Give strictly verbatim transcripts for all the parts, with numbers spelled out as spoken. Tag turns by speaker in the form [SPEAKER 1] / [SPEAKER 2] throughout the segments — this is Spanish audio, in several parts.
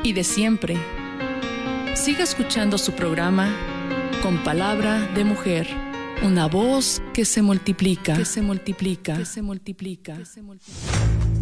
[SPEAKER 1] y de siempre. Siga escuchando su programa Con Palabra de Mujer, una voz que se multiplica, que se multiplica, que se multiplica, que se multiplica.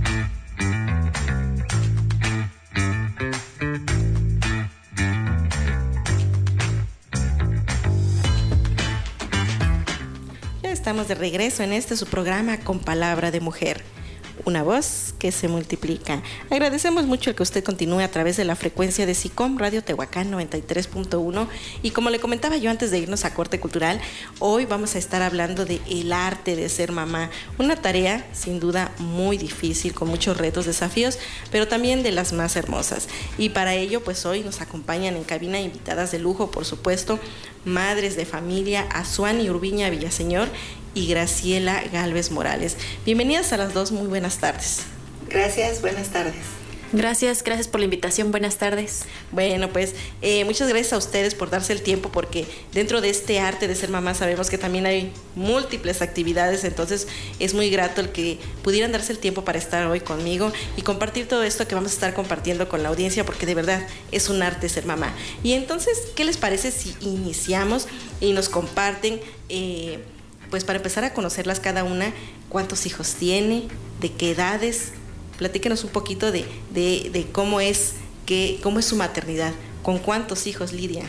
[SPEAKER 2] Ya estamos de regreso en este su programa Con Palabra de Mujer, una voz que se multiplica. Agradecemos mucho el que usted continúe a través de la frecuencia de SICOM Radio Tehuacán noventa y tres punto uno, y como le comentaba yo antes de irnos a corte cultural, hoy vamos a estar hablando de el arte de ser mamá, una tarea sin duda muy difícil, con muchos retos, desafíos, pero también de las más hermosas. Y para ello pues hoy nos acompañan en cabina invitadas de lujo, por supuesto, madres de familia Azuani Urbiña Villaseñor y Graciela Gálvez Morales. Bienvenidas a las dos, muy buenas tardes.
[SPEAKER 3] Gracias, buenas tardes.
[SPEAKER 4] Gracias, gracias por la invitación, buenas tardes.
[SPEAKER 2] Bueno, pues eh, muchas gracias a ustedes por darse el tiempo, porque dentro de este arte de ser mamá sabemos que también hay múltiples actividades, entonces es muy grato el que pudieran darse el tiempo para estar hoy conmigo y compartir todo esto que vamos a estar compartiendo con la audiencia, porque de verdad es un arte ser mamá. Y entonces, ¿qué les parece si iniciamos y nos comparten, eh, pues para empezar a conocerlas cada una, cuántos hijos tiene, de qué edades? Platíquenos un poquito de, de, de cómo es que, cómo es su maternidad. ¿Con cuántos hijos, Lidia?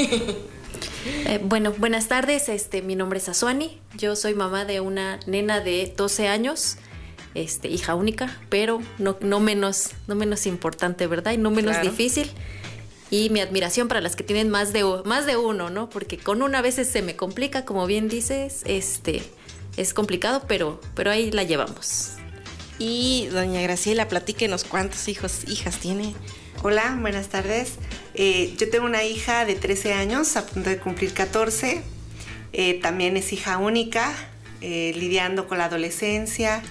[SPEAKER 4] eh, bueno, buenas tardes. Este, mi nombre es Azuani. Yo soy mamá de una nena de doce años, este, hija única, pero no, no menos, no menos importante, ¿verdad? Y no menos
[SPEAKER 2] Claro.
[SPEAKER 4] difícil. Y mi admiración para las que tienen más de, más de uno, ¿no? Porque con una a veces se me complica, como bien dices, este, es complicado, pero, pero ahí la llevamos.
[SPEAKER 2] Y doña Graciela, platíquenos cuántos hijos, hijas tiene.
[SPEAKER 3] Hola, buenas tardes. Eh, yo tengo una hija de trece años, a punto de cumplir catorce. Eh, también es hija única, eh, lidiando con la adolescencia,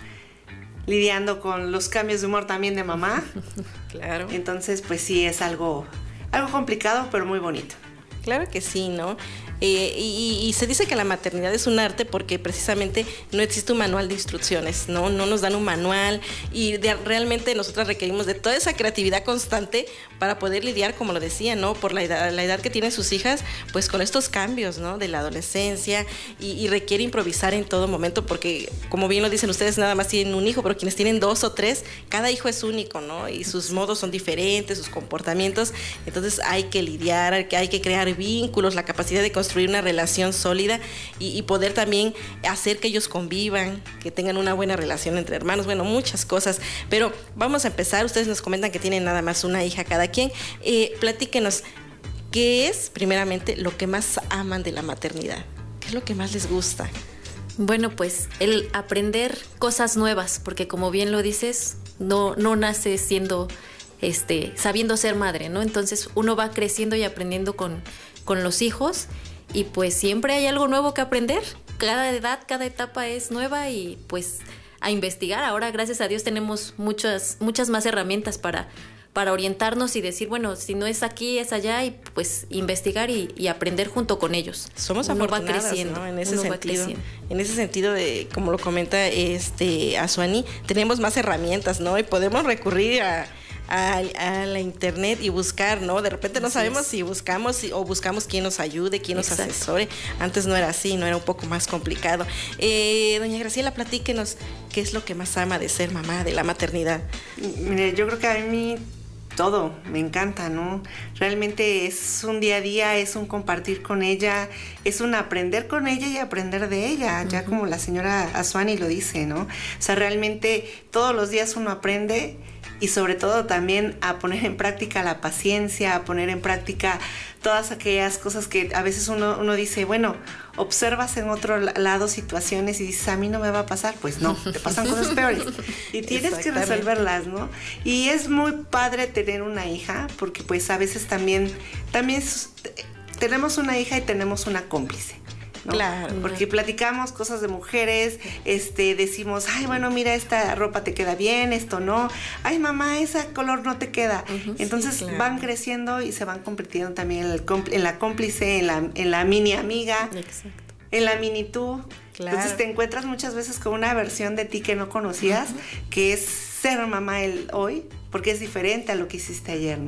[SPEAKER 3] lidiando con los cambios de humor también de mamá.
[SPEAKER 2] Claro.
[SPEAKER 3] Entonces, pues sí, es algo, algo complicado, pero muy bonito.
[SPEAKER 2] Claro que sí, ¿no? Eh, y, y se dice que la maternidad es un arte porque precisamente no existe un manual de instrucciones, ¿no? No nos dan un manual y de, realmente nosotras requerimos de toda esa creatividad constante para poder lidiar, como lo decía, ¿no? Por la edad, la edad que tienen sus hijas, pues con estos cambios, ¿no? De la adolescencia y, y requiere improvisar en todo momento porque, como bien lo dicen ustedes, nada más tienen un hijo, pero quienes tienen dos o tres, cada hijo es único, ¿no? Y sus modos son diferentes, sus comportamientos, entonces hay que lidiar, hay que, hay que crear vínculos, la capacidad de construir una relación sólida y, y poder también hacer que ellos convivan, que tengan una buena relación entre hermanos, bueno, muchas cosas, pero vamos a empezar. Ustedes nos comentan que tienen nada más una hija cada quien. Eh, platíquenos, ¿qué es primeramente lo que más aman de la maternidad? ¿Qué es lo que más les gusta?
[SPEAKER 4] Bueno, pues el aprender cosas nuevas, porque como bien lo dices, no, no nace siendo, este, sabiendo ser madre, ¿no? Entonces uno va creciendo y aprendiendo con, con los hijos y pues siempre hay algo nuevo que aprender. Cada edad, cada etapa es nueva y pues a investigar. Ahora, gracias a Dios, tenemos muchas, muchas más herramientas para, para orientarnos y decir, bueno, si no es aquí, es allá, y pues investigar y, y aprender junto con ellos.
[SPEAKER 2] Somos
[SPEAKER 4] uno
[SPEAKER 2] afortunadas,
[SPEAKER 4] va creciendo,
[SPEAKER 2] ¿no? En ese
[SPEAKER 4] uno va
[SPEAKER 2] sentido,
[SPEAKER 4] creciendo.
[SPEAKER 2] en ese sentido de, como lo comenta este Azuani, tenemos más herramientas, ¿no? Y podemos recurrir a A, a la internet y buscar, ¿no? De repente no
[SPEAKER 4] Así
[SPEAKER 2] sabemos
[SPEAKER 4] es.
[SPEAKER 2] si buscamos si, o buscamos quién nos ayude, quién nos
[SPEAKER 4] Exacto.
[SPEAKER 2] asesore. Antes no era así, no era un poco más complicado. Eh, doña Graciela, platíquenos qué es lo que más ama de ser mamá, de la maternidad.
[SPEAKER 3] Mire, yo creo que a mí todo me encanta, ¿no? Realmente es un día a día, es un compartir con ella, es un aprender con ella y aprender de ella, uh-huh. Ya como la señora Azuani lo dice, ¿no? O sea, realmente todos los días uno aprende. Y sobre todo también a poner en práctica la paciencia, a poner en práctica todas aquellas cosas que a veces uno, uno dice, bueno, observas en otro lado situaciones y dices, a mí no me va a pasar. Pues no, te pasan cosas peores y tienes que resolverlas, ¿no? Y es muy padre tener una hija porque pues a veces también, también es, tenemos una hija y tenemos una cómplice, ¿no?
[SPEAKER 2] Claro.
[SPEAKER 3] Porque platicamos cosas de mujeres, este, decimos, ay, bueno, mira, esta ropa te queda bien, esto no. Ay, mamá, ese color no te queda. Uh-huh, Entonces sí, claro. Van creciendo y se van convirtiendo también en, el, en la cómplice, en la, en la mini amiga,
[SPEAKER 4] Exacto.
[SPEAKER 3] En la mini tú. Claro. Entonces te encuentras muchas veces con una versión de ti que no conocías, uh-huh. Que es ser mamá el hoy, porque es diferente a lo que hiciste ayer, ¿no?